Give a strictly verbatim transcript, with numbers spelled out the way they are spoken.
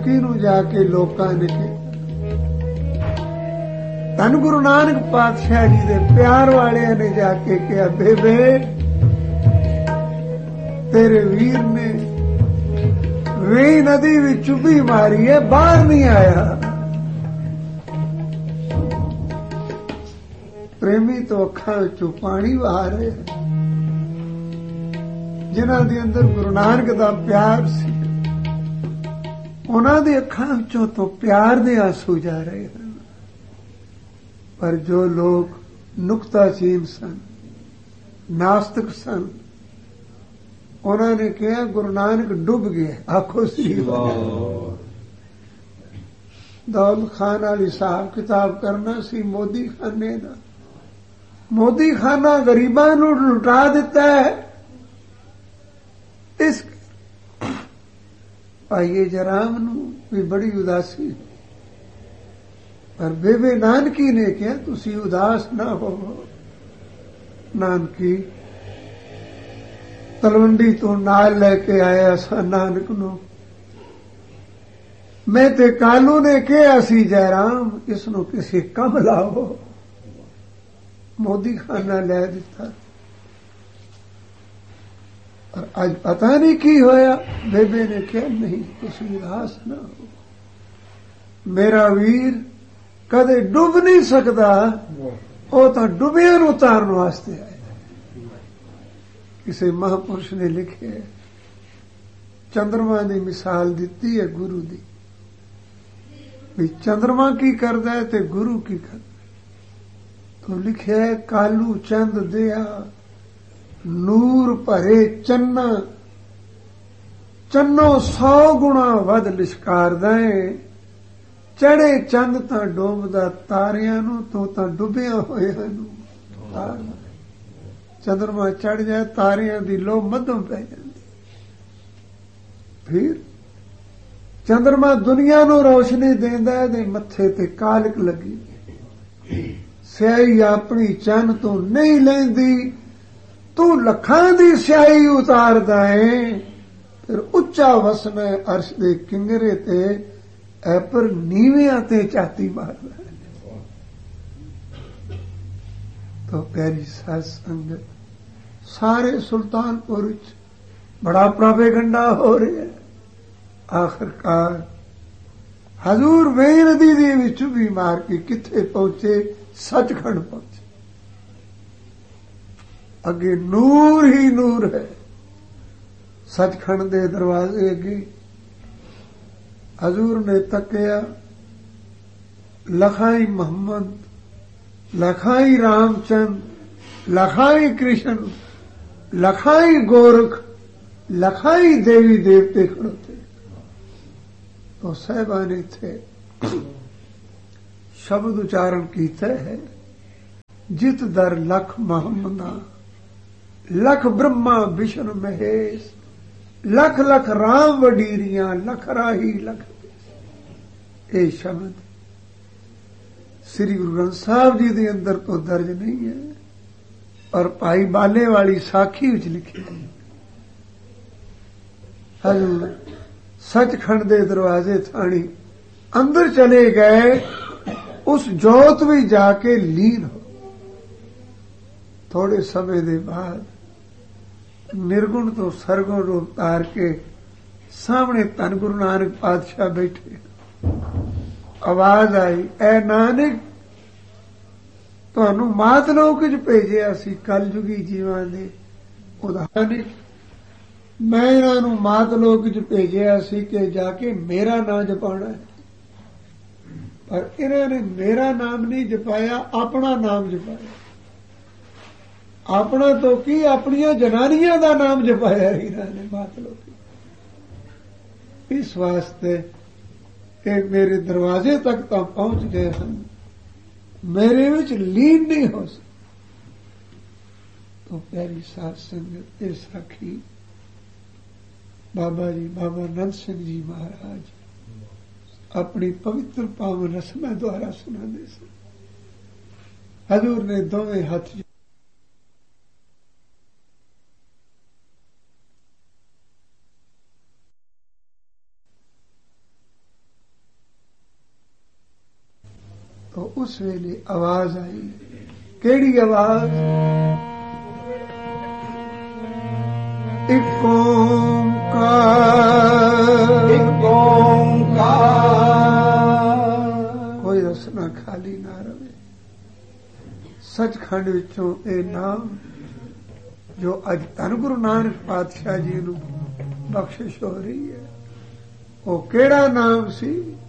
ਫੱਕੀ ਨੂੰ ਜਾ ਕੇ ਲੋਕਾਂ ਨੇ ਕਿਹਾ। ਧੰਨ ਗੁਰੂ ਨਾਨਕ ਪਾਤਸ਼ਾਹ ਜੀ ਦੇ ਪਿਆਰ ਵਾਲਿਆਂ ਨੇ ਜਾ ਕੇ ਕਿਹਾ, ਬੇਬੇ ਤੇਰੇ ਵੀਰ ਨੇ ਵੇਈ ਨਦੀ ਵਿੱਚ ਚੁੱਭੀ ਮਾਰੀ ਹੈ, ਬਾਹਰ ਨਹੀਂ ਆਇਆ। ਪ੍ਰੇਮੀ ਤੋਂ ਅੱਖਾਂ ਵਿੱਚੋਂ ਪਾਣੀ ਵਹਾ ਰਿਹਾ, ਜਿਨ੍ਹਾਂ ਦੇ ਅੰਦਰ ਗੁਰੂ ਨਾਨਕ ਦਾ ਪਿਆਰ ਸੀ, ਉਹਨਾਂ ਦੀ ਅੱਖਾਂ ਵਿੱਚੋਂ ਤੋਂ ਪਿਆਰ ਦੇ ਆਂਸੂ ਜਾ ਰਹੇ ਹਨ। ਪਰ ਜੋ ਲੋਕ ਨੁਕਤਾਚੀਨ ਸਨ, ਨਾਸਤਿਕ ਸਨ, ਉਹਨਾਂ ਨੇ ਕਿਹਾ ਗੁਰੂ ਨਾਨਕ ਡੁੱਬ ਗਏ। ਆਖੋ ਸੀ ਦੌਲਤ ਖਾਨ ਵਾਲੀ ਹਿਸਾਬ ਕਿਤਾਬ ਕਰਨਾ ਸੀ ਮੋਦੀ ਖਾਨੇ ਦਾ। ਮੋਦੀ ਖਾਨਾ ਗਰੀਬਾਂ ਨੂੰ ਲੁਟਾ ਦਿੱਤਾ ਹੈ। ਇਸ ਭਾਈਏ ਜਰਾਮ ਨੂੰ ਵੀ ਬੜੀ ਉਦਾਸੀ, ਪਰ ਬੇਬੇ ਨਾਨਕੀ ਨੇ ਕਿਹਾ ਤੁਸੀਂ ਉਦਾਸ ਨਾ ਹੋਵੋ। ਨਾਨਕੀ ਤਲਵੰਡੀ ਤੋਂ ਨਾਲ ਲੈ ਕੇ ਆਇਆ ਸਾਂ ਨਾਨਕ ਨੂੰ। ਮੈਂ ਤੇ ਕਾਲੂ ਨੇ ਕਿਹਾ ਸੀ ਜੈਰਾਮ ਇਸ ਨੂੰ ਕਿਸੇ ਕੰਮ ਲਾਓ। ਮੋਦੀ ਖਾਨਾ ਲੈ ਦਿੱਤਾ। ਪਰ ਅੱਜ ਪਤਾ ਨਹੀਂ ਕੀ ਹੋਇਆ। ਬੇਬੇ ਨੇ ਕਿਹਾ ਨਹੀਂ ਤੁਸੀਂ ਉਦਾਸ ਨਾ ਹੋ, ਮੇਰਾ ਵੀਰ ਕਦੇ ਡੁੱਬ ਨਹੀਂ ਸਕਦਾ, ਉਹ ਤਾਂ ਡੁੱਬਿਆਂ ਨੂੰ ਉਤਾਰਨ ਵਾਸਤੇ ਆਇਆ। ਕਿਸੇ ਮਹਾਂਪੁਰਸ਼ ਨੇ ਲਿਖਿਆ, ਚੰਦਰਮਾ ਦੀ ਮਿਸਾਲ ਦਿੱਤੀ ਹੈ ਗੁਰੂ ਦੀ, ਵੀ ਚੰਦਰਮਾ ਕੀ ਕਰਦਾ ਹੈ ਤੇ ਗੁਰੂ ਕੀ ਕਰਦਾ। तो लिखे कालू चंद दिया नूर भरे चन्ना, चन्नो सौ गुणा वध लिशकार दे। चढ़े चंद तां डोबदा तारियां नूं, तो तां डुबिया होया नूं तार। चंद्रमा चढ़ जाए तारियां दी लो मद्धम पै जांदी। फिर चंद्रमा दुनिया नूं रोशनी देंदा है, दे मत्थे ते कालक लगी। स्याही अपनी चंद तू नहीं लेंदी, तू लखां दी स्याही उतारदा है। फिर उच्चा वसना अर्श दे किंगरे ते ऐ पर नीवियां ते चाती मारदा है। तो प्यारी साध संगत, सारे सुल्तानपुर बड़ा प्रोपेगंडा हो रहा है। आखिरकार हजूर वेई नदी दे विच भी मार के किथे पहुंचे, सचखंड पहुंचे। अगे नूर ही नूर है। सचखंड दे दरवाजे अगे हजूर ने तकिया, लखाई मोहम्मद, लखाई रामचंद, लखाई कृष्ण, लखाई गोरख, लखाई देवी देवते खड़ोते। तो साहबाने थे शब्द उच्चारण कीता है, जित दर लख मोहम्मदा, लख ब्रह्मा विष्णु महेश, लख लख राम वडीरियां, लख राही लख। ये शब्द श्री गुरु ग्रंथ साहब जी के अंदर तो दर्ज नहीं है, और भाई बाले वाली साखी विच लिखे है। हजूर सचखंड दे दरवाजे थानी अंदर चले गए, उस जोत भी जाके लीन हो। थोड़े समय दे बाद निर्गुण तो सरगुण रूप तार के सामने धन गुरु नानक पातशाह बैठे। आवाज आई, ऐ नानक तुहानू मात लोक च भेजिया सी कलयुगी जीवां दे उदाहरण। मैं इन्हां नू मात लोक च भेजिया सी कि जाके मेरा नाम जपाना है, पर इन्होंने मेरा नाम नहीं जपाया, अपना नाम जपाया। अपना तो की अपनिया जनानियां दा नाम जपाया इन्होंने मात लोग। इस वास्ते कि मेरे दरवाजे तक तो पहुंच गए हैं, मेरे विच लीन नहीं हो सकते। तो प्यारी साध संगत, ये साखी बाबा जी बाबा नंद सिंह जी महाराज अपनी पवित्र पावन रस्म द्वारा सुनाते सन। हजूर ने दोवें हाथ तो उस वेले आवाज आई। केड़ी आवाज? एक ओंकार, एक ओंकार। कोई रसना खाली ना रहे। सचखंड विचों ए नाम जो अज धन गुरु नानक पातशाह जी नूं बख्शिश हो रही है, वो केड़ा नाम सी?